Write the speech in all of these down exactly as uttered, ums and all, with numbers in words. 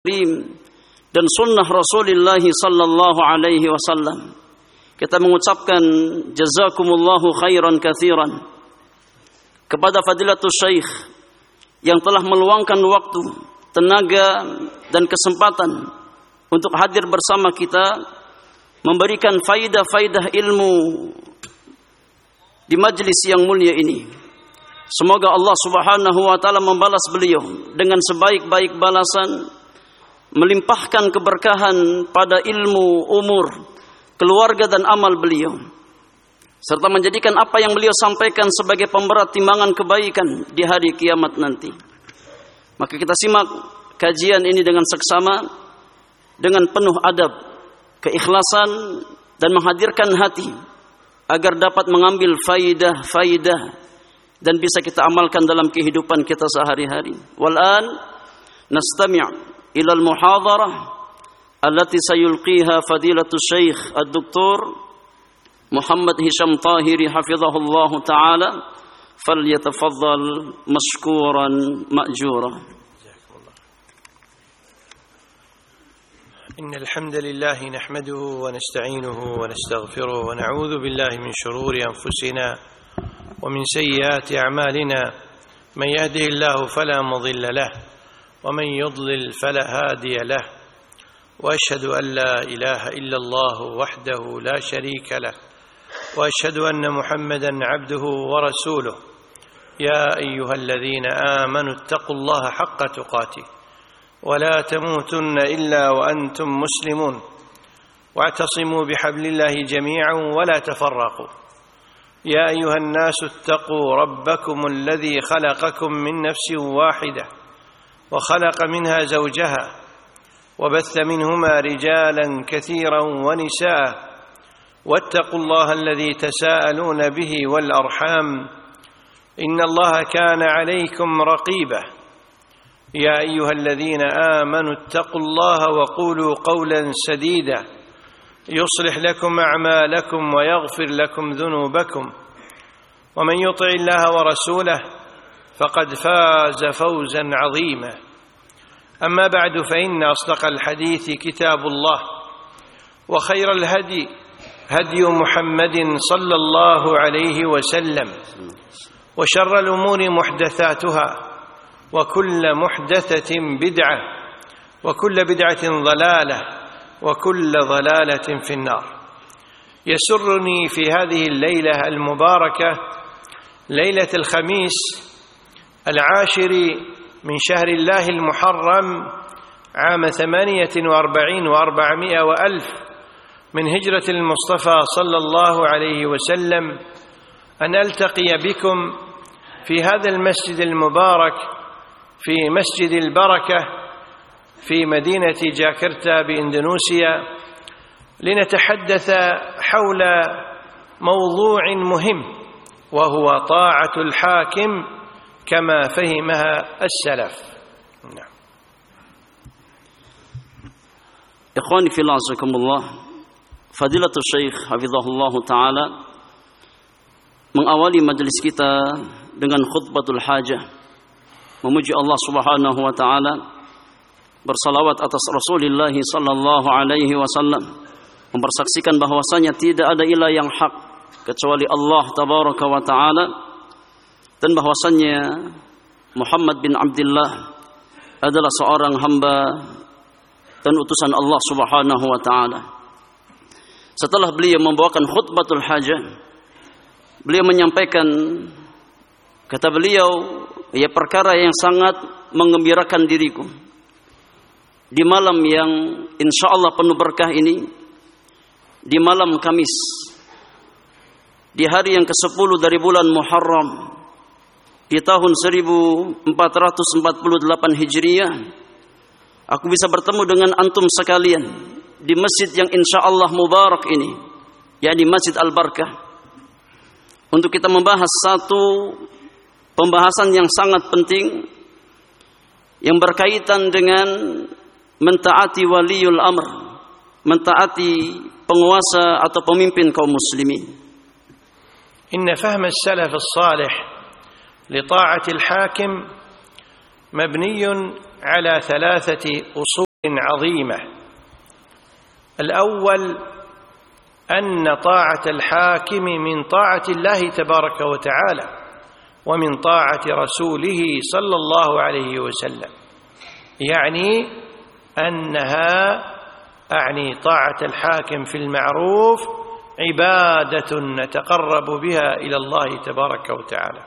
dan sunnah Rasulullah sallallahu alaihi wasallam. Kita mengucapkan jazakumullahu khairan katsiran kepada Fadilatul Syekh yang telah meluangkan waktu, tenaga dan kesempatan untuk hadir bersama kita, memberikan faidah-faidah ilmu di majlis yang mulia ini. Semoga Allah Subhanahu wa taala membalas beliau dengan sebaik-baik balasan, melimpahkan keberkahan pada ilmu, umur, keluarga dan amal beliau, serta menjadikan apa yang beliau sampaikan sebagai pemberat timbangan kebaikan di hari kiamat nanti. Maka kita simak kajian ini dengan seksama, dengan penuh adab, keikhlasan dan menghadirkan hati agar dapat mengambil faidah-faidah dan bisa kita amalkan dalam kehidupan kita sehari-hari. Wal'an nastami' ila al-muhadarah allati sayulqiha fadilatul Syekh Ad-Doktor Muhammad Hisham Tahiri hafizahullah ta'ala, falyatafaddal mashkuran ma'jura. إن الحمد لله نحمده ونستعينه ونستغفره ونعوذ بالله من شرور أنفسنا ومن سيئات أعمالنا، من يهده الله فلا مضل له ومن يضلل فلا هادي له، وأشهد أن لا إله إلا الله وحده لا شريك له، وأشهد أن محمدا عبده ورسوله. يا أيها الذين آمنوا اتقوا الله حق تقاته ولا تموتن إلا وأنتم مسلمون، واعتصموا بحبل الله جميعا ولا تفرقوا. يا أيها الناس اتقوا ربكم الذي خلقكم من نفس واحدة وخلق منها زوجها وبث منهما رجالا كثيرا ونساء، واتقوا الله الذي تساءلون به والأرحام إن الله كان عليكم رقيبا. يا أيها الذين آمنوا اتقوا الله وقولوا قولا سديدا يصلح لكم أعمالكم ويغفر لكم ذنوبكم، ومن يطع الله ورسوله فقد فاز فوزا عظيما. أما بعد، فإن أصدق الحديث كتاب الله، وخير الهدي هدي محمد صلى الله عليه وسلم، وشر الأمور محدثاتها، وكل محدثة بدعة، وكل بدعة ضلالة، وكل ضلالة في النار. يسرني في هذه الليلة المباركة، ليلة الخميس العاشر من شهر الله المحرم عام ثمانية وأربعين وأربعمائة وألف من هجرة المصطفى صلى الله عليه وسلم، أن ألتقي بكم في هذا المسجد المبارك، في مسجد البركة في مدينة جاكرتا بإندونيسيا، لنتحدث حول موضوع مهم، وهو طاعة الحاكم كما فهمها السلف. نعم. Ikhwani fillah azakumullah, Fadilatul Syekh hafizahullah ta'ala mengawali majelis kita dengan khutbatul hajah, memuji Allah Subhanahu wa taala, bersalawat atas Rasulullah sallallahu alaihi wasallam, mempersaksikan bahwasanya tidak ada ilah yang hak kecuali Allah tabaraka wa taala, dan bahwasanya Muhammad bin Abdullah adalah seorang hamba dan utusan Allah Subhanahu wa taala. Setelah beliau membawakan khutbatul hajah, beliau menyampaikan, kata beliau, ya perkara yang sangat menggembirakan diriku di malam yang insyaallah penuh berkah ini, di malam Kamis, di hari yang kesepuluh dari bulan Muharram di tahun seribu empat ratus empat puluh delapan Hijriah, aku bisa bertemu dengan antum sekalian di masjid yang insyaallah mubarak ini, yakni Masjid Al-Barkah, untuk kita membahas satu pembahasan yang sangat penting yang berkaitan dengan mentaati waliul amr, mentaati penguasa atau pemimpin kaum muslimin. Inna fahm as-salaf as-salih li ta'ati al-hakim mabniyun ala thalathati usul عظيمة. الأول أن طاعة الحاكم من طاعة الله تبارك وتعالى ومن طاعة رسوله صلى الله عليه وسلم، يعني أنها أعني طاعة الحاكم في المعروف عبادة نتقرب بها إلى الله تبارك وتعالى.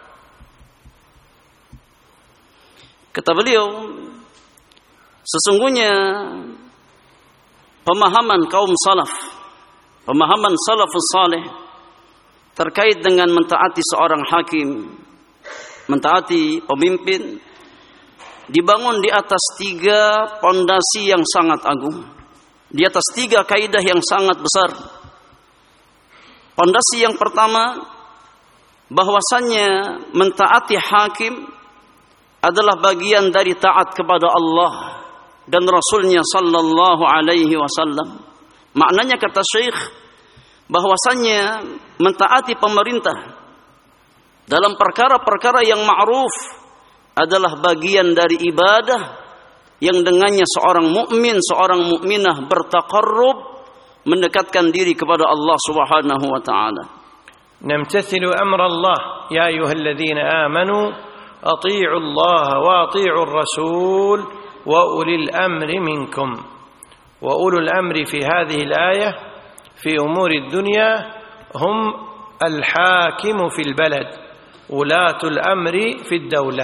Kata beliau, sesungguhnya pemahaman kaum salaf, pemahaman salafus saleh terkait dengan mentaati seorang hakim, mentaati pemimpin, dibangun di atas tiga pondasi yang sangat agung, di atas tiga kaidah yang sangat besar. Pondasi yang pertama, bahwasannya mentaati hakim adalah bagian dari taat kepada Allah dan Rasulnya sallallahu alaihi wasallam. Maknanya kata Syekh, bahwasannya mentaati pemerintah dalam perkara-perkara yang ma'ruf adalah bagian dari ibadah yang dengannya seorang mukmin, seorang mukminah bertaqarrub, mendekatkan diri kepada Allah Subhanahu wa taala. Namtathilu amra Allah ya ayyuhalladzina amanu أطيعوا الله وأطيعوا الرسول وأولي الأمر منكم. وأولو الأمر في هذه الآية في أمور الدنيا هم الحاكم في البلد، ولاة الأمر في الدولة.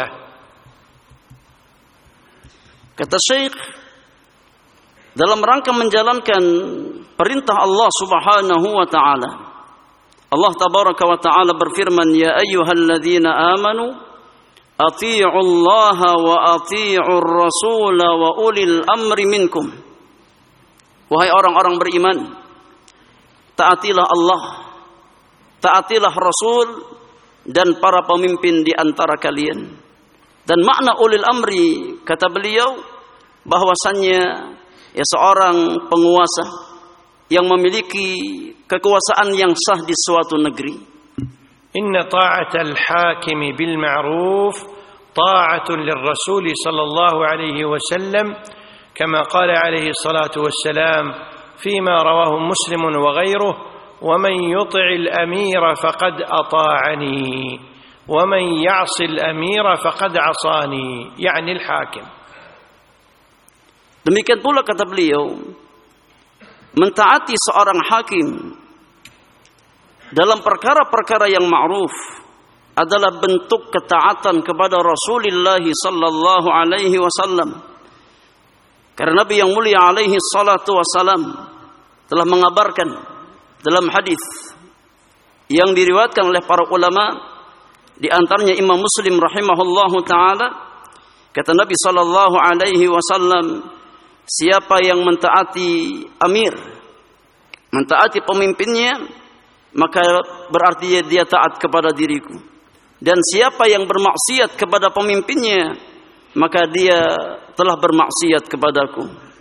Kata Syekh, dalam rangka menjalankan perintah Allah Subhanahu wa taala, Allah tabaraka wa taala berfirman, ya ayyuhalladzina amanu atii'u Allah wa atii'ur rasul wa ulil amri minkum. Wahai orang-orang beriman, taatilah Allah, taatilah Rasul dan para pemimpin di antara kalian. Dan makna ulil amri, kata beliau, bahwasannya ya seorang penguasa yang memiliki kekuasaan yang sah di suatu negeri. إن طاعة الحاكم بالمعروف طاعة للرسول صلى الله عليه وسلم كما قال عليه الصلاة والسلام فيما رواه مسلم وغيره ومن يطع الأمير فقد أطاعني ومن يعص الأمير فقد عصاني، يعني الحاكم. Demikian pula kata beliau, mentaati seorang hakim dalam perkara-perkara yang ma'ruf adalah bentuk ketaatan kepada Rasulullah sallallahu alaihi wasallam. Karena Nabi yang mulia alaihi salatu wasallam telah mengabarkan dalam hadis yang diriwayatkan oleh para ulama, di antaranya Imam Muslim rahimahullahu taala, kata Nabi sallallahu alaihi wasallam, siapa yang mentaati amir, mentaati pemimpinnya, maka berarti dia taat kepada diriku. Dan siapa yang bermaksiat kepada pemimpinnya, maka dia telah bermaksiat kepadaku.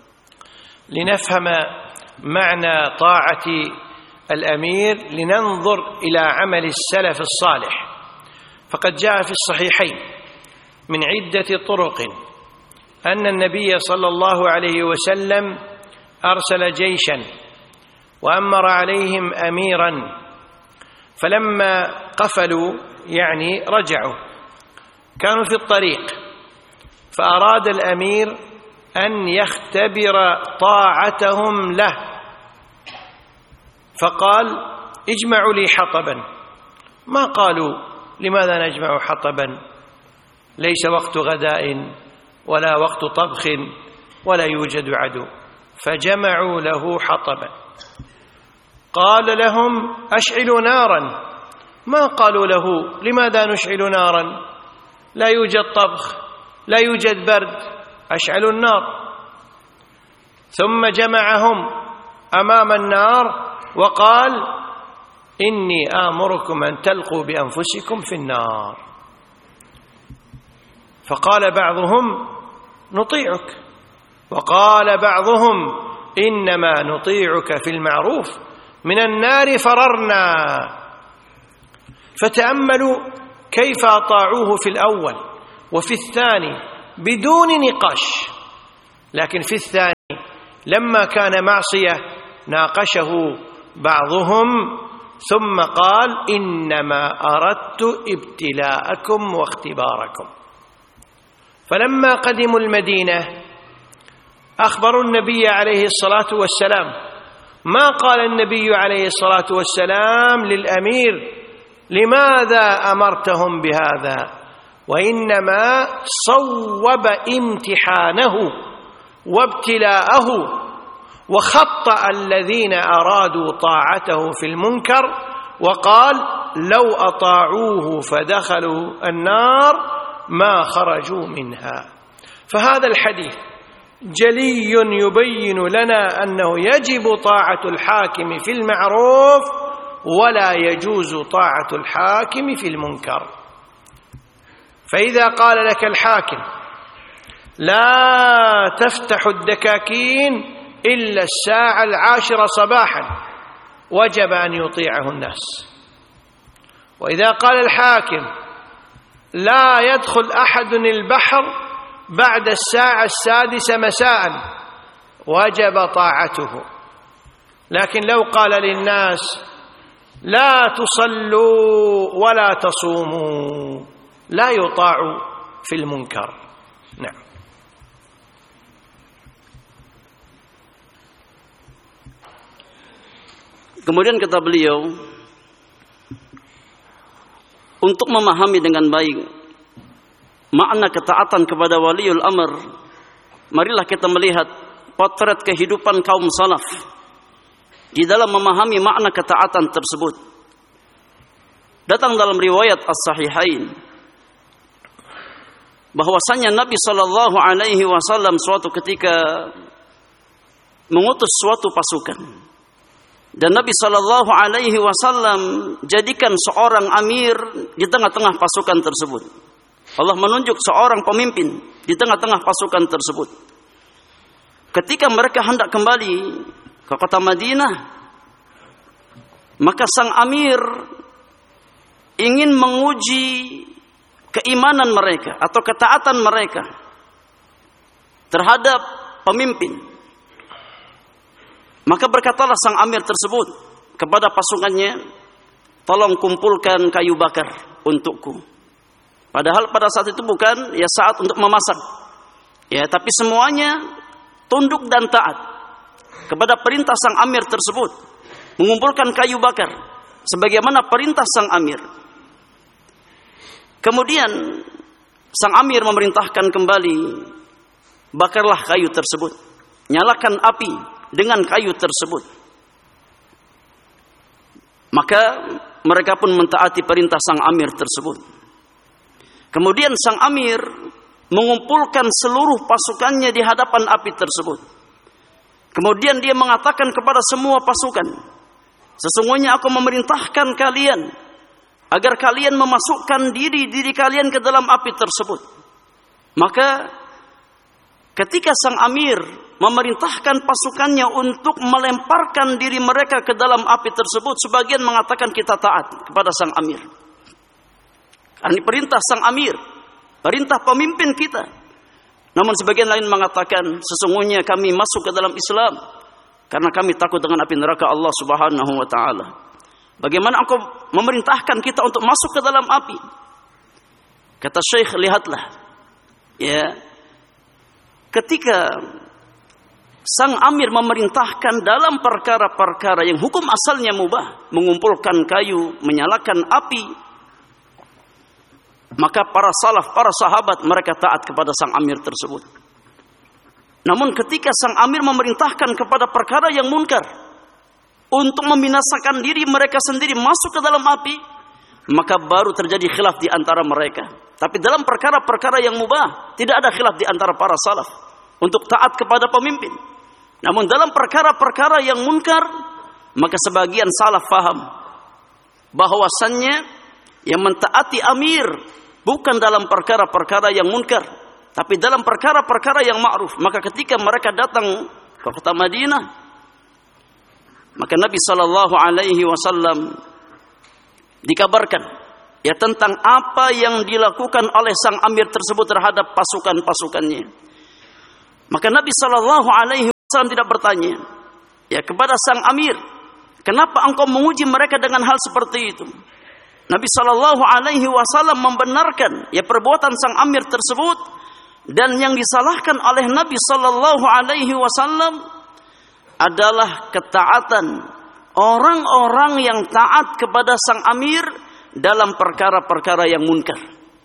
لنفهم معنى طاعة الأمير لننظر إلى عمل السلف الصالح، فقد جاء في الصحيحين من عدة طرق أن النبي صلى الله عليه وسلم أرسل جيشا وأمر عليهم أميرا، فلما قفلوا يعني رجعوا، كانوا في الطريق، فأراد الأمير أن يختبر طاعتهم له، فقال اجمعوا لي حطبا. ما قالوا لماذا نجمع حطبا، ليس وقت غداء ولا وقت طبخ ولا يوجد عدو، فجمعوا له حطبا. قال لهم أشعلوا نارا، ما قالوا له لماذا نشعل نارا، لا يوجد طبخ لا يوجد برد، أشعلوا النار. ثم جمعهم أمام النار وقال إني آمركم أن تلقوا بأنفسكم في النار. فقال بعضهم نطيعك، وقال بعضهم إنما نطيعك في المعروف، من النار فررنا. فتأملوا كيف أطاعوه في الأول وفي الثاني بدون نقاش، لكن في الثاني لما كان معصية ناقشه بعضهم ثم قال إنما أردت ابتلاءكم واختباركم. فلما قدموا المدينة أخبروا النبي عليه الصلاة والسلام. ما قال النبي عليه الصلاة والسلام للأمير لماذا أمرتهم بهذا، وإنما صوب امتحانه وابتلاءه وخطأ الذين أرادوا طاعته في المنكر، وقال لو أطاعوه فدخلوا النار ما خرجوا منها. فهذا الحديث جلي يبين لنا أنه يجب طاعة الحاكم في المعروف ولا يجوز طاعة الحاكم في المنكر. فإذا قال لك الحاكم لا تفتح الدكاكين إلا الساعة العاشرة صباحا وجب أن يطيعه الناس. وإذا قال الحاكم لا يدخل أحد البحر بعد الساعة السادسة مساء وجب طاعته. لكن لو قال للناس لا تصلوا ولا تصوموا لا يطاع في المنكر. نعم. Kemudian kata beliau, untuk memahami dengan baik makna ketaatan kepada waliul amr, marilah kita melihat potret kehidupan kaum salaf di dalam memahami makna ketaatan tersebut. Datang dalam riwayat as-sahihain bahwasanya Nabi sallallahu alaihi wasallam suatu ketika mengutus suatu pasukan. Dan Nabi sallallahu alaihi wasallam jadikan seorang amir di tengah-tengah pasukan tersebut. Allah menunjuk seorang pemimpin di tengah-tengah pasukan tersebut. Ketika mereka hendak kembali ke kota Madinah, maka sang amir ingin menguji keimanan mereka atau ketaatan mereka terhadap pemimpin. Maka berkatalah sang amir tersebut kepada pasukannya, tolong kumpulkan kayu bakar untukku. Padahal pada saat itu bukan ya saat untuk memasak. Ya, tapi semuanya tunduk dan taat kepada perintah sang amir tersebut, mengumpulkan kayu bakar sebagaimana perintah sang amir. Kemudian sang amir memerintahkan kembali, bakarlah kayu tersebut, nyalakan api dengan kayu tersebut. Maka mereka pun mentaati perintah sang amir tersebut. Kemudian sang amir mengumpulkan seluruh pasukannya di hadapan api tersebut. Kemudian dia mengatakan kepada semua pasukan, sesungguhnya aku memerintahkan kalian agar kalian memasukkan diri-diri kalian ke dalam api tersebut. Maka ketika sang amir memerintahkan pasukannya untuk melemparkan diri mereka ke dalam api tersebut, sebagian mengatakan kita taat kepada sang amir. Ini perintah sang amir, perintah pemimpin kita. Namun sebagian lain mengatakan sesungguhnya kami masuk ke dalam Islam karena kami takut dengan api neraka Allah Subhanahu wa taala. Bagaimana engkau memerintahkan kita untuk masuk ke dalam api? Kata Syekh, lihatlah ya, ketika sang amir memerintahkan dalam perkara-perkara yang hukum asalnya mubah, mengumpulkan kayu, menyalakan api, maka para salaf, para sahabat mereka taat kepada sang amir tersebut. Namun ketika sang amir memerintahkan kepada perkara yang munkar untuk membinasakan diri mereka sendiri masuk ke dalam api, maka baru terjadi khilaf di antara mereka. Tapi dalam perkara-perkara yang mubah tidak ada khilaf di antara para salaf untuk taat kepada pemimpin. Namun dalam perkara-perkara yang munkar, maka sebagian salaf faham bahwasannya yang mentaati amir bukan dalam perkara-perkara yang munkar, tapi dalam perkara-perkara yang ma'ruf. Maka ketika mereka datang ke kota Madinah, maka Nabi sallallahu alaihi wasallam dikabarkan ya tentang apa yang dilakukan oleh sang amir tersebut terhadap pasukan-pasukannya. Maka Nabi sallallahu alaihi Rasulullah tidak bertanya ya kepada sang amir, kenapa engkau menguji mereka dengan hal seperti itu? Nabi Shallallahu Alaihi Wasallam membenarkan ya perbuatan sang amir tersebut, dan yang disalahkan oleh Nabi Shallallahu Alaihi Wasallam adalah ketaatan orang-orang yang taat kepada sang amir dalam perkara-perkara yang munkar.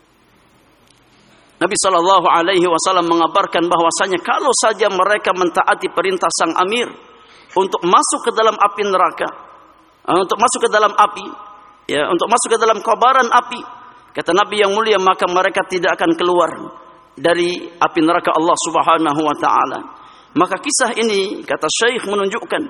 Nabi Shallallahu Alaihi Wasallam mengabarkan bahwasanya kalau saja mereka mentaati perintah sang amir untuk masuk ke dalam api neraka, untuk masuk ke dalam api, ya, untuk masuk ke dalam kobaran api, kata Nabi yang mulia, maka mereka tidak akan keluar dari api neraka Allah Subhanahu Wa Taala. Maka kisah ini, kata Syekh, menunjukkan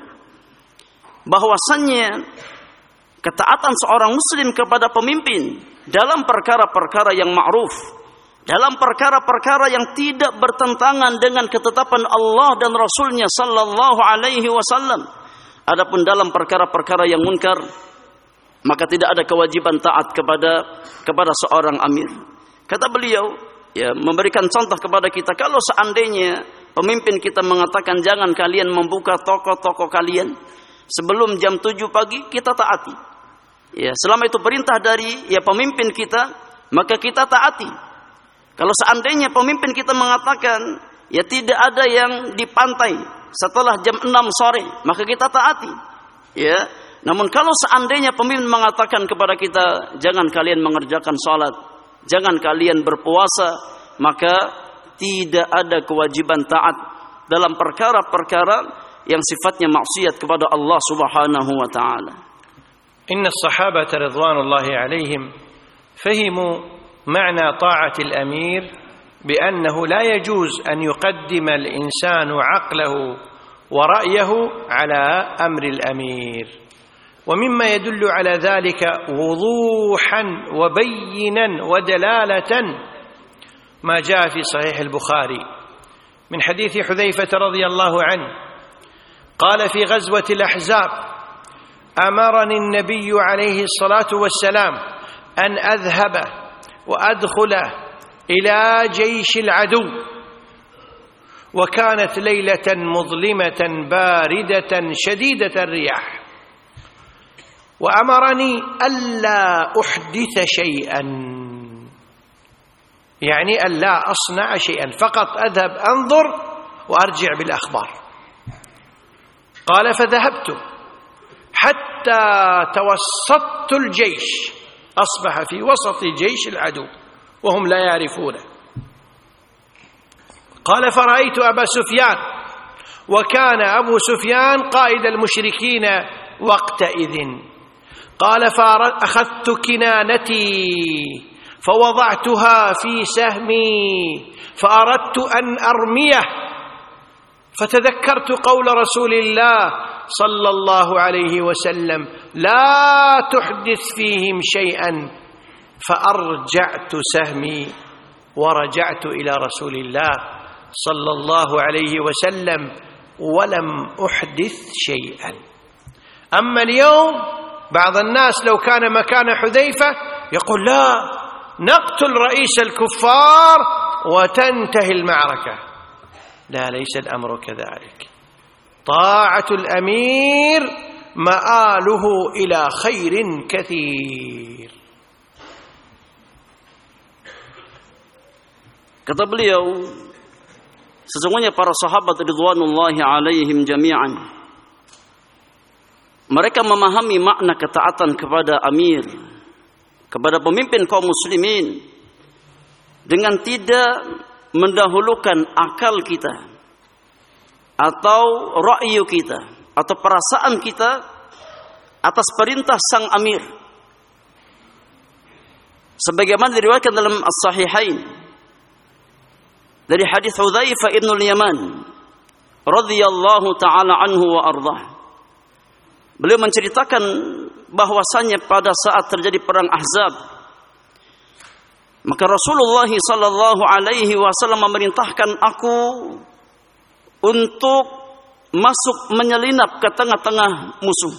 bahwasannya ketaatan seorang muslim kepada pemimpin dalam perkara-perkara yang ma'ruf, dalam perkara-perkara yang tidak bertentangan dengan ketetapan Allah dan Rasulnya Sallallahu Alaihi Wasallam. Adapun dalam perkara-perkara yang munkar, maka tidak ada kewajiban taat kepada kepada seorang amir. Kata beliau, ya, memberikan contoh kepada kita, kalau seandainya pemimpin kita mengatakan jangan kalian membuka toko-toko kalian sebelum jam tujuh pagi, kita taati. Ya, selama itu perintah dari ya pemimpin kita, maka kita taati. Kalau seandainya pemimpin kita mengatakan ya tidak ada yang di pantai setelah jam enam sore, maka kita taati. Ya. Namun kalau seandainya pemimpin mengatakan kepada kita jangan kalian mengerjakan salat, jangan kalian berpuasa, maka tidak ada kewajiban taat dalam perkara-perkara yang sifatnya maksiat kepada Allah Subhanahu wa taala. Inna as-sahabata ridwanullahi alaihim fahimu معنى طاعة الأمير بأنه لا يجوز أن يقدم الإنسان عقله ورأيه على أمر الأمير، ومما يدل على ذلك وضوحا وبينا ودلالة ما جاء في صحيح البخاري من حديث حذيفة رضي الله عنه قال في غزوة الأحزاب أمرني النبي عليه الصلاة والسلام أن أذهب وأدخل إلى جيش العدو، وكانت ليلة مظلمة باردة شديدة الرياح، وأمرني ألا أحدث شيئا، يعني ألا أصنع شيئا، فقط أذهب أنظر وأرجع بالأخبار. قال فذهبت حتى توسطت الجيش، أصبح في وسط جيش العدو وهم لا يعرفونه. قال فرأيت أبا سفيان، وكان أبو سفيان قائد المشركين وقتئذ. قال فأخذت كنانتي فوضعتها في سهمي فأردت أن أرميه، فتذكرت قول رسول الله صلى الله عليه وسلم لا تحدث فيهم شيئا، فأرجعت سهمي ورجعت إلى رسول الله صلى الله عليه وسلم ولم أحدث شيئا. أما اليوم بعض الناس لو كان مكان حذيفة يقول لا، نقتل رئيس الكفار وتنتهي المعركة. لا، ليس الأمر كذلك. طاعة الأمير مآله إلى خير كثير. Kata beliau, sesungguhnya para sahabat ridwanullahi alaihim jami'an, mereka memahami makna ketaatan kepada amir, kepada pemimpin kaum muslimin, dengan tidak mendahulukan akal kita atau ra'yu kita atau perasaan kita atas perintah sang amir, sebagaimana diriwayatkan dalam as-sahihain dari hadis Hudzaifah ibn al-Yaman radhiyallahu taala anhu wa ardhah. Beliau menceritakan bahwasannya pada saat terjadi perang Ahzab, maka Rasulullah sallallahu alaihi wasallam memerintahkan aku untuk masuk menyelinap ke tengah-tengah musuh.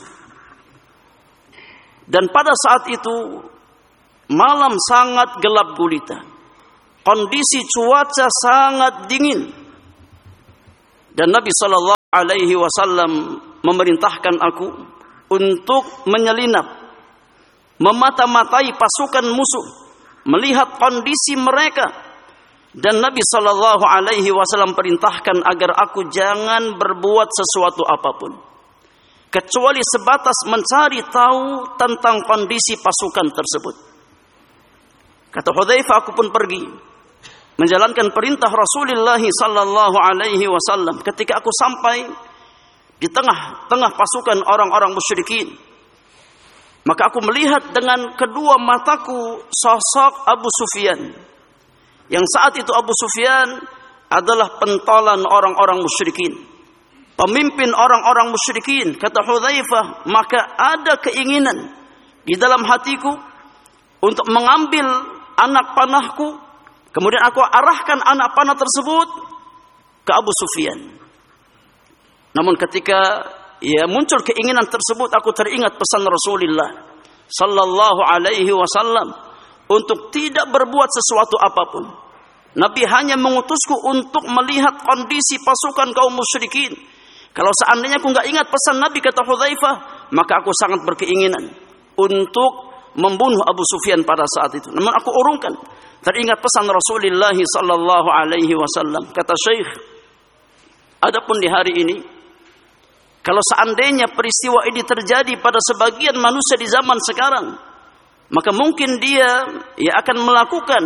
Dan pada saat itu malam sangat gelap gulita, kondisi cuaca sangat dingin, dan Nabi sallallahu alaihi wasallam memerintahkan aku untuk menyelinap, memata-matai pasukan musuh, melihat kondisi mereka, dan Nabi sallallahu alaihi wasallam perintahkan agar aku jangan berbuat sesuatu apapun kecuali sebatas mencari tahu tentang kondisi pasukan tersebut. Kata Hudzaifah, aku pun pergi menjalankan perintah Rasulullah sallallahu alaihi wasallam. Ketika aku sampai di tengah-tengah pasukan orang-orang musyrikin, maka aku melihat dengan kedua mataku sosok Abu Sufyan. Yang saat itu Abu Sufyan adalah pentolan orang-orang musyrikin, pemimpin orang-orang musyrikin. Kata Hudzaifah, maka ada keinginan di dalam hatiku untuk mengambil anak panahku, kemudian aku arahkan anak panah tersebut ke Abu Sufyan. Namun ketika ya muncul keinginan tersebut, aku teringat pesan Rasulullah sallallahu alaihi wasallam untuk tidak berbuat sesuatu apapun. Nabi hanya mengutusku untuk melihat kondisi pasukan kaum musyrikin. Kalau seandainya aku nggak ingat pesan Nabi, kata Hudzaifah, maka aku sangat berkeinginan untuk membunuh Abu Sufyan pada saat itu. Namun aku urungkan, teringat pesan Rasulullah sallallahu alaihi wasallam. Kata Syekh, adapun di hari ini, kalau seandainya peristiwa ini terjadi pada sebagian manusia di zaman sekarang, maka mungkin dia ya akan melakukan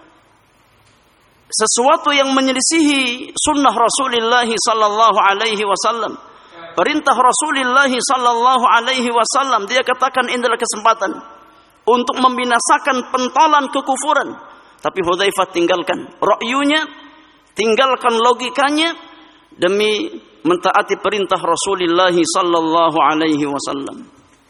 sesuatu yang menyelisihi sunnah Rasulullah sallallahu alaihi wasallam, perintah Rasulullah sallallahu alaihi wasallam. Dia katakan ini adalah kesempatan untuk membinasakan pentolan kekufuran. Tapi Hudzaifah tinggalkan ra'yunya, tinggalkan logikanya demi mentaati perintah Rasulullah sallallahu alaihi wasallam.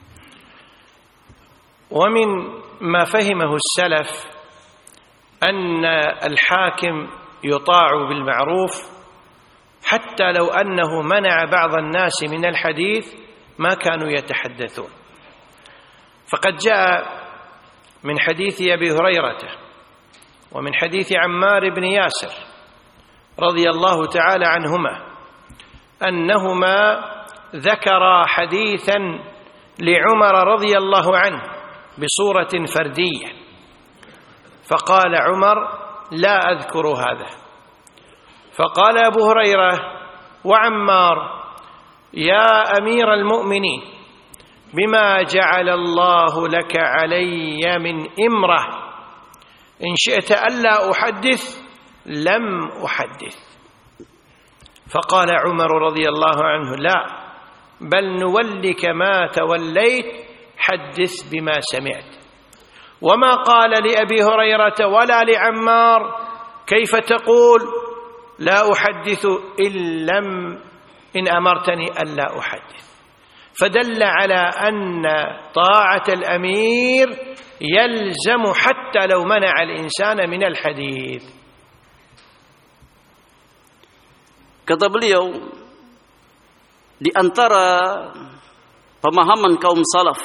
Wa min ma fahimahu as-salaf أن الحاكم يطاع بالمعروف حتى لو أنه منع بعض الناس من الحديث ما كانوا يتحدثون. فقد جاء من حديث أبي هريرة ومن حديث عمار بن ياسر رضي الله تعالى عنهما أنهما ذكرا حديثا لعمر رضي الله عنه بصورة فردية، فقال عمر لا أذكر هذا، فقال أبو هريرة وعمار يا أمير المؤمنين بما جعل الله لك علي من إمرة إن شئت ألا أحدث لم أحدث. فقال عمر رضي الله عنه لا، بل نولك ما توليت، حدث بما سمعت. وما قال لأبي هريرة ولا لعمار كيف تقول لا أحدث إن لم إن أمرتني ألا أحدث. فدل على أن طاعة الأمير يلزم حتى لو منع الإنسان من الحديث. Kata beliau, di antara pemahaman kaum salaf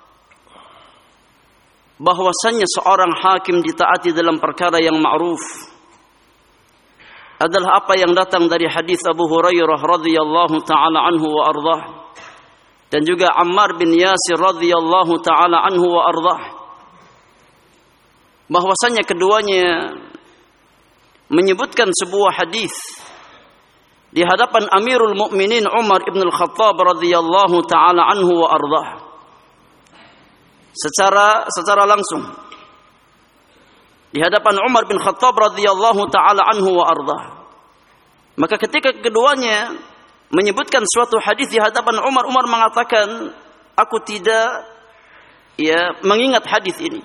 bahwasanya seorang hakim ditaati dalam perkara yang ma'ruf adalah apa yang datang dari hadis Abu Hurairah radhiyallahu taala anhu wa ardhah, dan juga Ammar bin Yasir radhiyallahu taala anhu wa ardhah, bahwasanya keduanya menyebutkan sebuah hadis di hadapan Amirul Mukminin Umar ibn al-Khattab radhiyallahu taala anhu wa ardhah secara secara langsung di hadapan Umar bin Khattab radhiyallahu taala anhu wa ardhah. Maka ketika keduanya menyebutkan suatu hadis di hadapan Umar, Umar mengatakan, aku tidak ya mengingat hadis ini.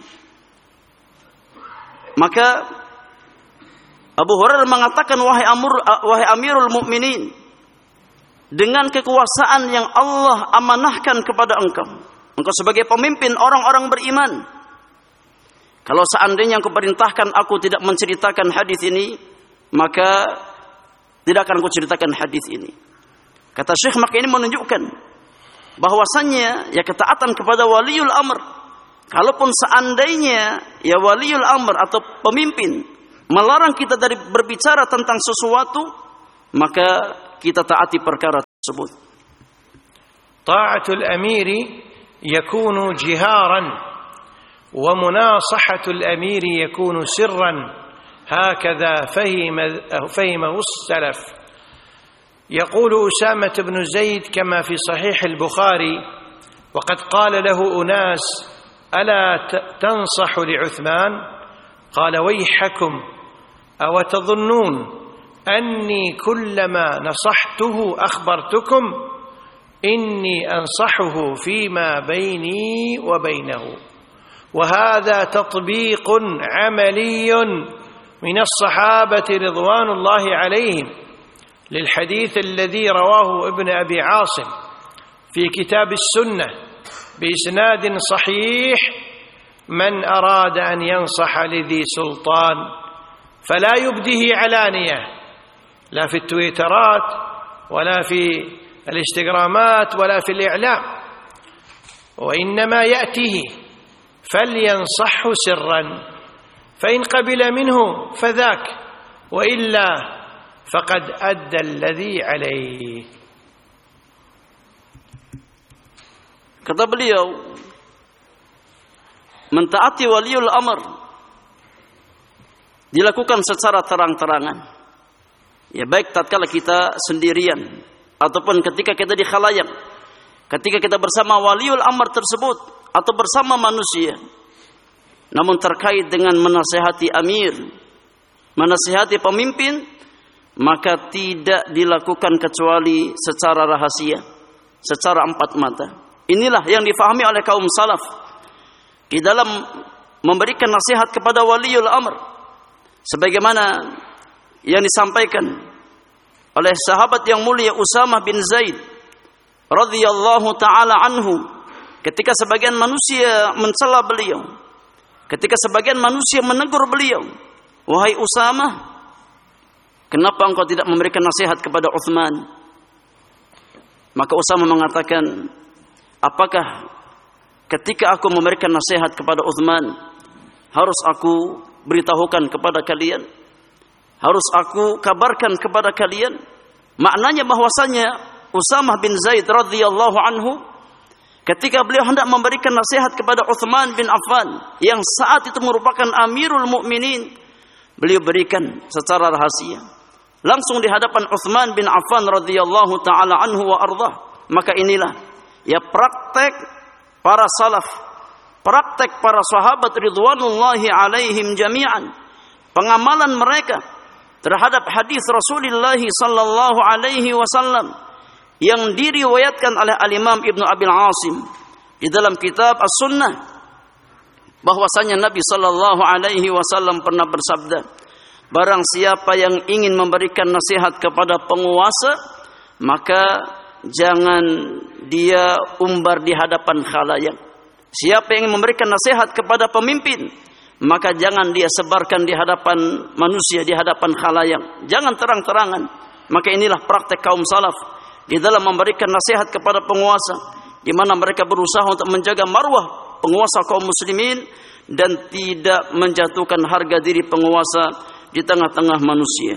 Maka Abu Hurairah mengatakan, wahai Amir, wahai Amirul Mukminin, dengan kekuasaan yang Allah amanahkan kepada engkau, engkau sebagai pemimpin orang-orang beriman, kalau seandainya engkau perintahkan aku tidak menceritakan hadis ini, maka tidak akan aku ceritakan hadis ini. Kata Syekh, maka ini menunjukkan bahwasannya ya ketaatan kepada waliul amr. Kalaupun seandainya ya waliul amr atau pemimpin melarang kita dari berbicara tentang sesuatu, maka kita taati perkara tersebut. طاعة الأمير يكون جهارا ومناصحة الأمير يكون سرا، هكذا فهم فهمه السلف. يقول أسامة بن زيد كما في صحيح البخاري: وقد قال له أناس: ألا تنصح لعثمان؟ قال: ويحكم، أو تظنون أني كلما نصحته أخبرتكم؟ إني أنصحه فيما بيني وبينه. وهذا تطبيق عملي من الصحابة رضوان الله عليهم للحديث الذي رواه ابن أبي عاصم في كتاب السنة بإسناد صحيح: من أراد أن ينصح لذي سلطان فلا يبديه علانية، لا في التويترات ولا في الانستغرامات ولا في الإعلام، وإنما يأتيه فلينصحه سرا، فإن قبل منه فذاك، وإلا فقد أدى الذي عليه. Kata beliau, mentaati waliul amr dilakukan secara terang-terangan, ya baik tatkala kita sendirian ataupun ketika kita di khalayak, ketika kita bersama waliul amr tersebut atau bersama manusia. Namun terkait dengan menasihati amir, menasihati pemimpin, maka tidak dilakukan kecuali secara rahasia, secara empat mata. Inilah yang difahami oleh kaum salaf di dalam memberikan nasihat kepada waliul amr, sebagaimana yang disampaikan oleh sahabat yang mulia Usamah bin Zaid radhiyallahu taala anhu ketika sebagian manusia mencela beliau, ketika sebagian manusia menegur beliau, "Wahai Usamah, kenapa engkau tidak memberikan nasihat kepada Uthman?" Maka Usamah mengatakan, "Apakah ketika aku memberikan nasihat kepada Uthman harus aku beritahukan kepada kalian? Harus aku kabarkan kepada kalian?" Maknanya bahwasanya Usamah bin Zaid radhiyallahu anhu ketika beliau hendak memberikan nasihat kepada Uthman bin Affan yang saat itu merupakan Amirul Mukminin, beliau berikan secara rahasia langsung di hadapan Uthman bin Affan radhiyallahu taala anhu wa ardhah. Maka inilah ya praktek para salaf, praktek para sahabat ridwanullahi alaihim jami'an, pengamalan mereka terhadap hadis Rasulullah sallallahu alaihi wasallam yang diriwayatkan oleh al-Imam Ibnu Abil Asim di dalam kitab As-Sunnah, bahwasanya Nabi sallallahu alaihi wasallam pernah bersabda, barang siapa yang ingin memberikan nasihat kepada penguasa, maka jangan dia umbar di hadapan khalayak. Siapa yang ingin memberikan nasihat kepada pemimpin, maka jangan dia sebarkan di hadapan manusia, di hadapan khalayak. Jangan terang-terangan. Maka inilah praktek kaum salaf di dalam memberikan nasihat kepada penguasa, di mana mereka berusaha untuk menjaga marwah penguasa kaum muslimin dan tidak menjatuhkan harga diri penguasa di tengah-tengah manusia.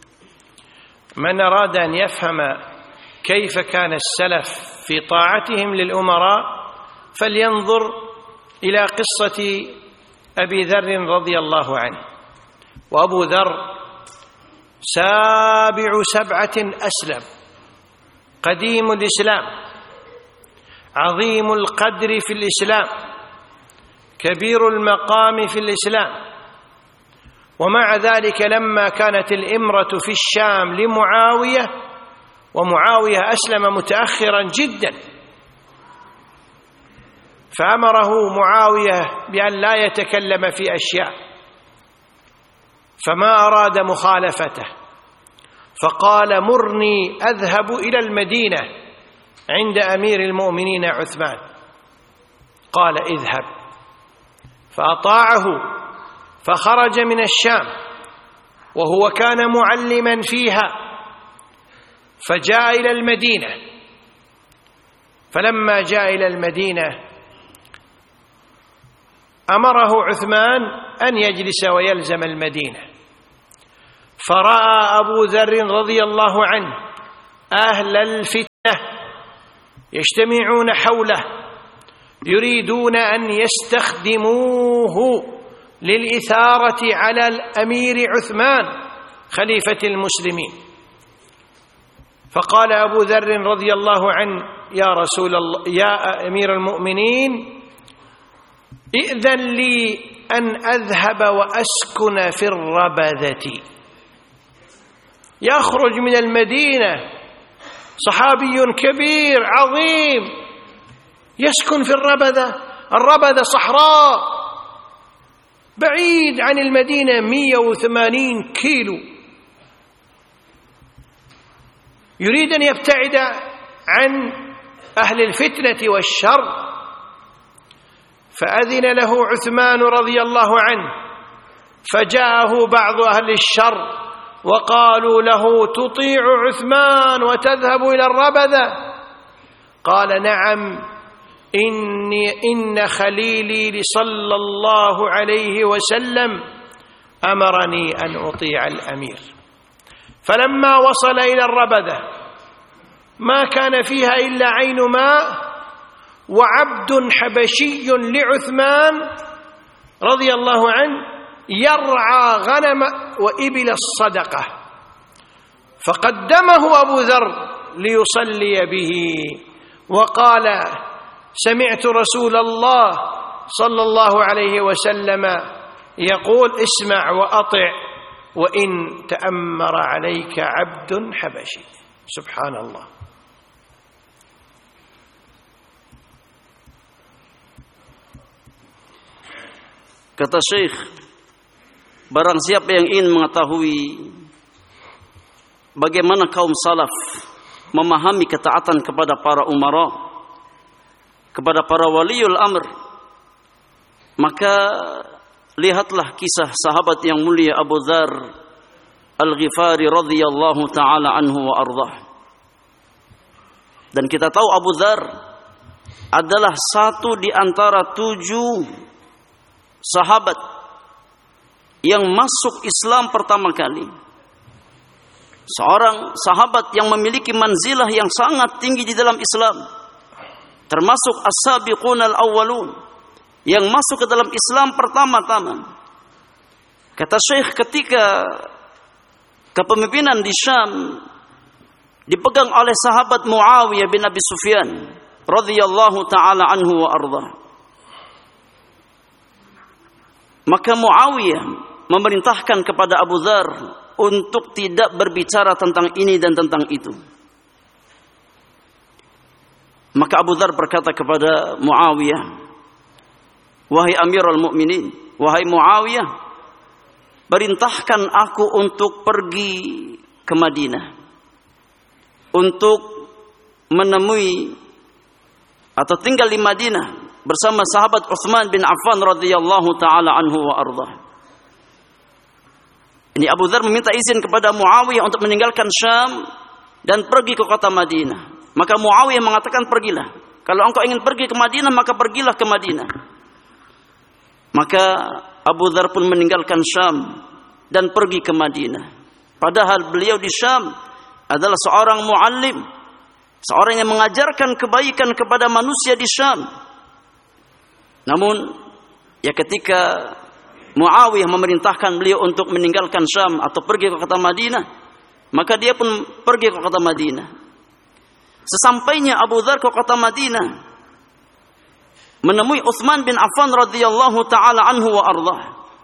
Man arada an yafhama كيف كان السلف في طاعتهم للأمراء فلينظر إلى قصة أبي ذر رضي الله عنه. وأبو ذر سابع سبعة أسلم، قديم الإسلام، عظيم القدر في الإسلام، كبير المقام في الإسلام، ومع ذلك لما كانت الإمرة في الشام لمعاوية، ومعاوية أسلم متأخرا جدا، فأمره معاوية بأن لا يتكلم في أشياء، فما أراد مخالفته، فقال: مرني أذهب إلى المدينة عند أمير المؤمنين عثمان. قال: اذهب. فأطاعه فخرج من الشام وهو كان معلما فيها، فجاء إلى المدينة. فلما جاء إلى المدينة أمره عثمان أن يجلس ويلزم المدينة، فرأى أبو ذر رضي الله عنه أهل الفتن يجتمعون حوله يريدون أن يستخدموه للإثارة على الأمير عثمان خليفة المسلمين. فقال أبو ذر رضي الله عنه: يا رسول الله، يا أمير المؤمنين، ائذن لي أن أذهب وأسكن في الربذة. يخرج من المدينة صحابي كبير عظيم يسكن في الربذة. الربذة صحراء بعيد عن المدينة مئة وثمانين كيلو، يريد أن يبتعد عن أهل الفتنة والشر. فأذن له عثمان رضي الله عنه، فجاءه بعض أهل الشر وقالوا له: تطيع عثمان وتذهب إلى الربذة؟ قال: نعم، إني إن خليلي صلى الله عليه وسلم أمرني أن أطيع الأمير. فلما وصل إلى الربذة ما كان فيها إلا عين ماء وعبد حبشي لعثمان رضي الله عنه يرعى غنم وإبل الصدقة، فقدمه أبو ذر ليصلي به وقال: سمعت رسول الله صلى الله عليه وسلم يقول: اسمع وأطع وإن تأمر عليك عبد حبشي. سبحان الله. Kata Syekh, barang siapa yang ingin mengetahui bagaimana kaum salaf memahami ketaatan kepada para umara, kepada para waliul amr, maka lihatlah kisah sahabat yang mulia Abu Dzar Al-Ghifari radhiyallahu taala anhu wa ardhah. Dan kita tahu Abu Dzar adalah satu di antara tujuh sahabat yang masuk Islam pertama kali. Seorang sahabat yang memiliki manzilah yang sangat tinggi di dalam Islam, termasuk as-sabiqun al-awwalun yang masuk ke dalam Islam pertama-tama. Kata Syekh, ketika kepemimpinan di Syam dipegang oleh sahabat Muawiyah bin Abi Sufyan radhiyallahu taala anhu wa ardhah, maka Muawiyah memerintahkan kepada Abu Dzar untuk tidak berbicara tentang ini dan tentang itu. Maka Abu Dzar berkata kepada Muawiyah, wahai Amirul Mukminin, wahai Muawiyah, perintahkan aku untuk pergi ke Madinah untuk menemui atau tinggal di Madinah bersama sahabat Utsman bin Affan radhiyallahu taala anhu wa ardhah. Ini Abu Dzar meminta izin kepada Muawiyah untuk meninggalkan Syam dan pergi ke kota Madinah. Maka Muawiyah mengatakan, pergilah. Kalau engkau ingin pergi ke Madinah, maka pergilah ke Madinah. Maka Abu Dzar pun meninggalkan Syam dan pergi ke Madinah. Padahal beliau di Syam adalah seorang muallim, seorang yang mengajarkan kebaikan kepada manusia di Syam. Namun ya ketika Muawiyah memerintahkan beliau untuk meninggalkan Syam atau pergi ke kota Madinah, maka dia pun pergi ke kota Madinah. Sesampainya Abu Dzar ke kota Madinah, menemui Utsman bin Affan radhiyallahu taala anhu wa ardhah.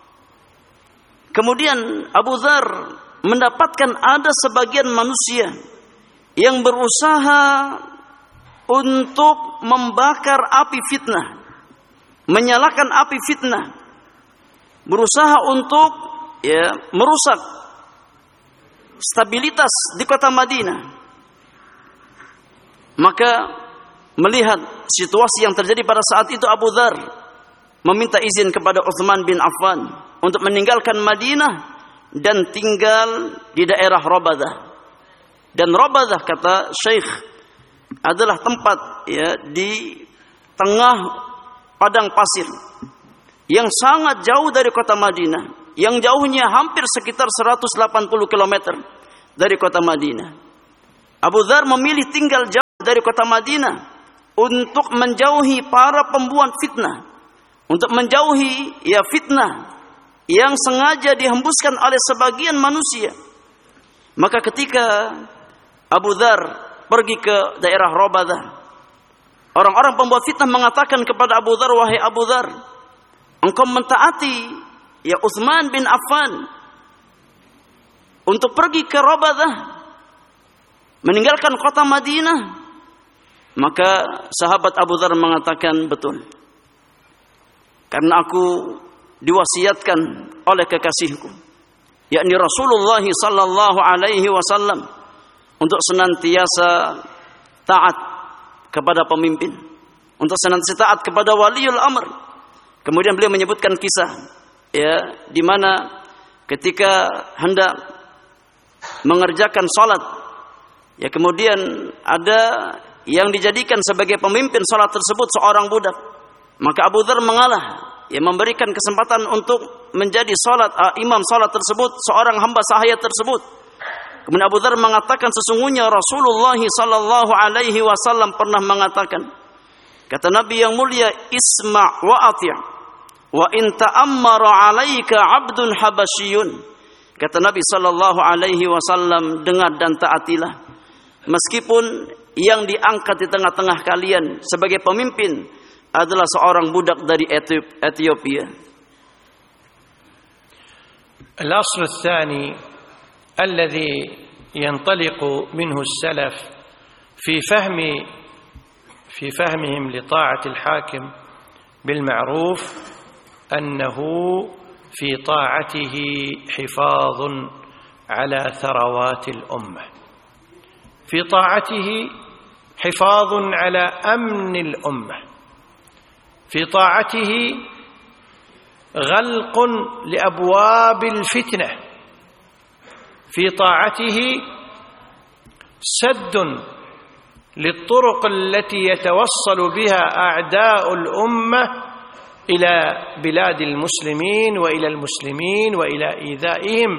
Kemudian Abu Dzar mendapatkan ada sebagian manusia yang berusaha untuk membakar api fitnah, menyalakan api fitnah, berusaha untuk ya merusak stabilitas di kota Madinah. Maka melihat situasi yang terjadi pada saat itu, Abu Dzar meminta izin kepada Utsman bin Affan untuk meninggalkan Madinah dan tinggal di daerah Rabadah. Dan Rabadah, kata Syekh, adalah tempat ya di tengah padang pasir yang sangat jauh dari kota Madinah, yang jauhnya hampir sekitar seratus delapan puluh kilometer dari kota Madinah. Abu Dzar memilih tinggal jauh dari kota Madinah untuk menjauhi para pembuat fitnah, untuk menjauhi ya fitnah yang sengaja dihembuskan oleh sebagian manusia. Maka ketika Abu Dzar pergi ke daerah Rabadah, orang-orang pembuat fitnah mengatakan kepada Abu Dzar, wahai Abu Dzar, engkau mentaati ya Utsman bin Affan untuk pergi ke Rabadah, meninggalkan kota Madinah. Maka sahabat Abu Dzar mengatakan, betul, karena aku diwasiatkan oleh kekasihku, yakni Rasulullah sallallahu alaihi wasallam, untuk senantiasa taat kepada pemimpin, untuk senantiasa taat kepada waliul amr. Kemudian beliau menyebutkan kisah ya di mana ketika hendak mengerjakan salat, ya kemudian ada yang dijadikan sebagai pemimpin salat tersebut seorang budak. Maka Abu Dzar mengalah, ya memberikan kesempatan untuk menjadi salat uh, imam salat tersebut seorang hamba sahaya tersebut. Kemudian Abu Dzar mengatakan, sesungguhnya Rasulullah sallallahu alaihi wasallam pernah mengatakan, kata Nabi yang mulia, isma' wa ati' wa in ta'ammara 'alaika 'abdun habasyiyun. Kata Nabi sallallahu alaihi wasallam, dengar dan taatilah, meskipun yang diangkat di tengah-tengah kalian sebagai pemimpin adalah seorang budak dari Ethiopia. الأصل الثاني الذي ينطلق منه السلف في فهم في فهمهم لطاعة الحاكم بالمعروف أنه في طاعته حفاظ على ثروات الأمة، في طاعته حفاظ على أمن الأمة، في طاعته غلق لأبواب الفتنة، في طاعته سد للطرق التي يتوصل بها أعداء الأمة إلى بلاد المسلمين وإلى المسلمين وإلى إيذائهم.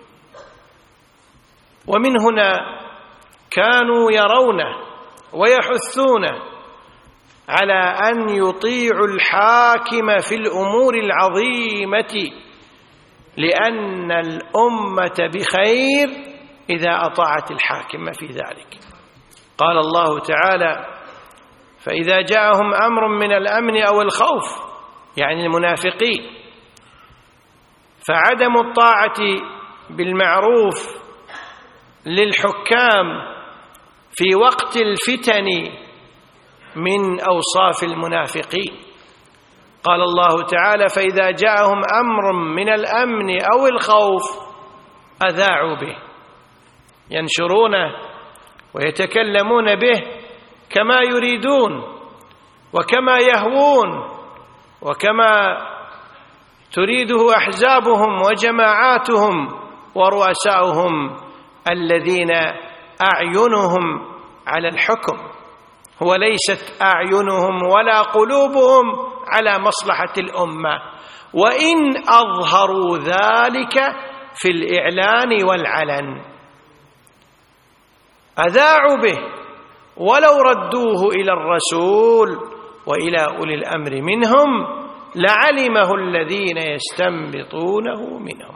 ومن هنا كانوا يرون ويحثون على أن يطيعوا الحاكم في الأمور العظيمة، لأن الأمة بخير إذا أطاعت الحاكم في ذلك. قال الله تعالى: فإذا جاءهم أمر من الأمن أو الخوف، يعني المنافقين، فعدم الطاعة بالمعروف للحكام في وقت الفتن من أوصاف المنافقين. قال الله تعالى: فإذا جاءهم أمر من الأمن أو الخوف أذاعوا به، ينشرونه ويتكلمون به كما يريدون وكما يهوون وكما تريده أحزابهم وجماعاتهم ورؤساؤهم الذين أعينهم على الحكم، وليست أعينهم ولا قلوبهم على مصلحة الأمة، وإن أظهروا ذلك في الإعلان والعلن أذاعوا به ولو ردوه إلى الرسول وإلى أولي الأمر منهم لعلمه الذين يستنبطونه منهم.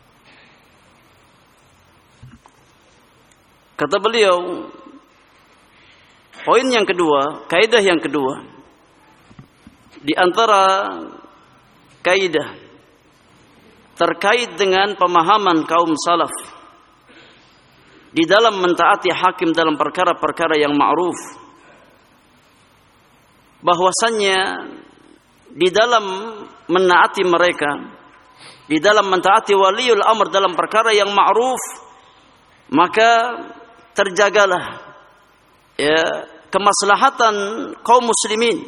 Kata beliau, poin yang kedua, kaidah yang kedua, di antara kaidah terkait dengan pemahaman kaum salaf di dalam mentaati hakim dalam perkara-perkara yang ma'ruf, bahwasannya di dalam menaati mereka, di dalam mentaati waliul amr dalam perkara yang ma'ruf, maka terjagalah ya kemaslahatan kaum muslimin,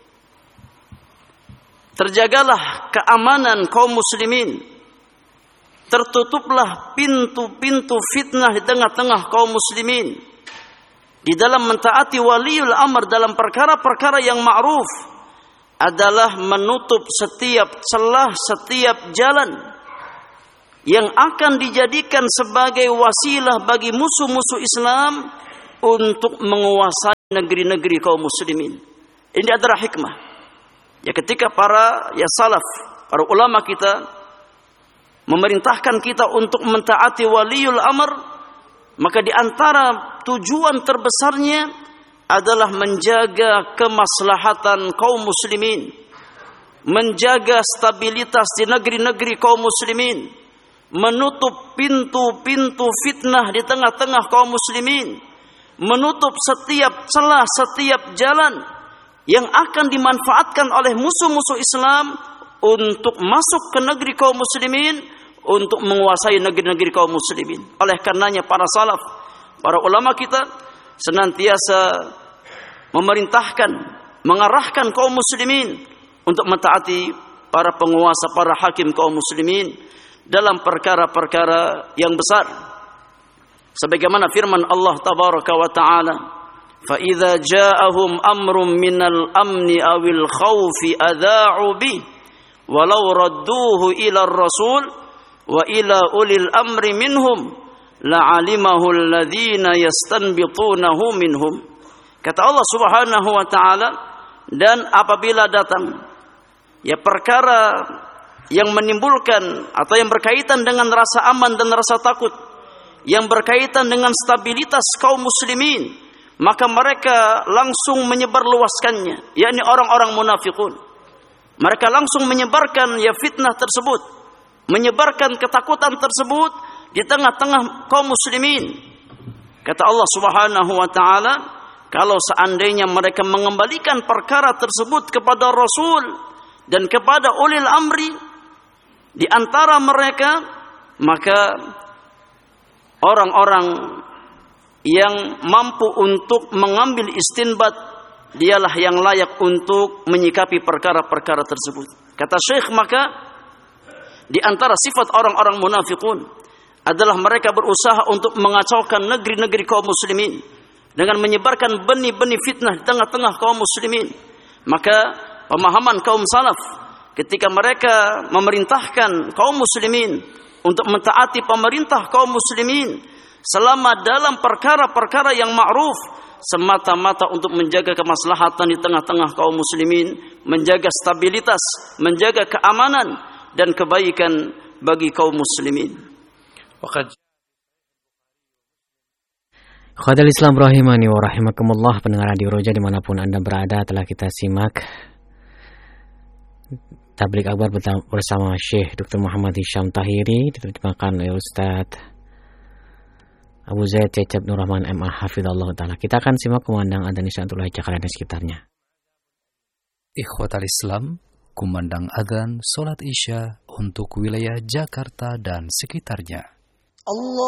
terjagalah keamanan kaum muslimin, tertutuplah pintu-pintu fitnah di tengah-tengah kaum muslimin. Di dalam mentaati waliul amr dalam perkara-perkara yang ma'ruf adalah menutup setiap celah, setiap jalan yang akan dijadikan sebagai wasilah bagi musuh-musuh Islam untuk menguasai negeri-negeri kaum muslimin. Ini adalah hikmah. Ya ketika para ya salaf, para ulama kita memerintahkan kita untuk mentaati waliul amr, maka di antara tujuan terbesarnya adalah menjaga kemaslahatan kaum muslimin, menjaga stabilitas di negeri-negeri kaum muslimin, menutup pintu-pintu fitnah di tengah-tengah kaum muslimin, menutup setiap celah, setiap jalan yang akan dimanfaatkan oleh musuh-musuh Islam untuk masuk ke negeri kaum muslimin, untuk menguasai negeri-negeri kaum muslimin. Oleh karenanya para salaf, para ulama kita senantiasa memerintahkan, mengarahkan kaum muslimin untuk mentaati para penguasa, para hakim kaum muslimin dalam perkara-perkara yang besar. Sebagaimana firman Allah tabaraka wa ta'ala, fa idza ja'ahum amrun minal amni awil khaufi adha'u bi walau radduhu ila ar-rasul wa ila ulil amri minhum la'alimahu alladhina yastanbitunahu minhum. Kata Allah Subhanahu wa ta'ala, dan apabila datang ya perkara yang menimbulkan atau yang berkaitan dengan rasa aman dan rasa takut, yang berkaitan dengan stabilitas kaum muslimin, maka mereka langsung menyebarluaskannya, yakni orang-orang munafikun. Mereka langsung menyebarkan ya fitnah tersebut, menyebarkan ketakutan tersebut di tengah-tengah kaum muslimin. Kata Allah Subhanahu wa ta'ala, kalau seandainya mereka mengembalikan perkara tersebut kepada Rasul dan kepada ulil amri di antara mereka, maka orang-orang yang mampu untuk mengambil istinbat, dialah yang layak untuk menyikapi perkara-perkara tersebut. Kata Syekh, maka di antara sifat orang-orang munafikun adalah mereka berusaha untuk mengacaukan negeri-negeri kaum muslimin dengan menyebarkan benih-benih fitnah di tengah-tengah kaum muslimin. Maka pemahaman kaum salaf ketika mereka memerintahkan kaum muslimin untuk mentaati pemerintah kaum muslimin selama dalam perkara-perkara yang ma'ruf, semata-mata untuk menjaga kemaslahatan di tengah-tengah kaum muslimin, menjaga stabilitas, menjaga keamanan dan kebaikan bagi kaum muslimin. Khadal Islam rahimani wa rahimakumullah, pendengar Radio Roja dimanapun Anda berada, telah kita simak Tablik Akbar bersama Syekh Doktor Muhammad Hisham Tahiri, diterjemahkan oleh Ustaz Abu Zaid Cecep Nur Rahman M A Hafidhullah Ta'ala. Kita akan simak kumandang adzan Isyaratullah Jakarta dan sekitarnya. Ikhwatal Islam, kumandang adzan salat Isya untuk wilayah Jakarta dan sekitarnya. Allah